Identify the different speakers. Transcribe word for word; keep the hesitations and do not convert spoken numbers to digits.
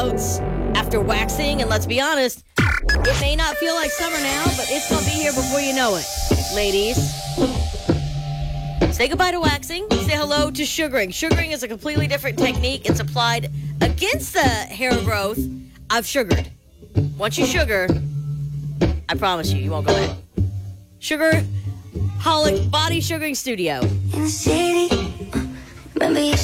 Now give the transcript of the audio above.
Speaker 1: coats after waxing, and let's be honest, it may not feel like summer now, but it's going to be here before you know it. Ladies, say goodbye to waxing. Say hello to sugaring. Sugaring is a completely different technique. It's applied against the hair growth. I've sugared. Once you sugar, I promise you, you won't go back. Sugarholic Body Sugaring Studio.
Speaker 2: In the city, remember you